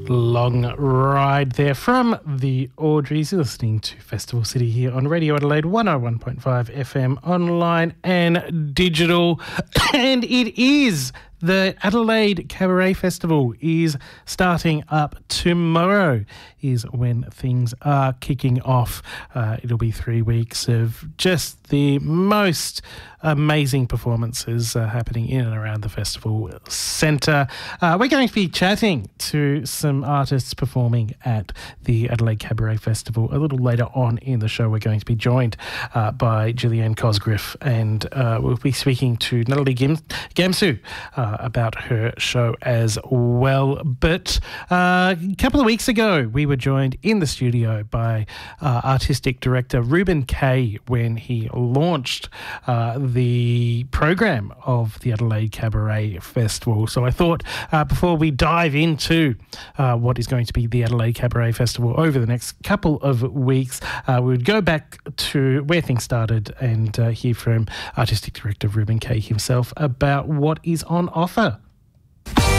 Long ride there from the Audreys. You're listening to Festival City here on Radio Adelaide 101.5 FM, online and digital. And it is the Adelaide Cabaret Festival is starting up tomorrow, is when things are kicking off. It'll be 3 weeks of just the most amazing performances happening in and around the festival centre. We're going to be chatting to some artists performing at the Adelaide Cabaret Festival. A little later on in the show, we're going to be joined by Gillianne Cosgriff, and we'll be speaking to Natalie Gamsu about her show as well. But a couple of weeks ago, we were joined in the studio by artistic director Ruben Kay when he launched the program of the Adelaide Cabaret Festival. So I thought before we dive into what is going to be the Adelaide Cabaret Festival over the next couple of weeks, we would go back to where things started and hear from artistic director Ruben Kay himself about what is on offer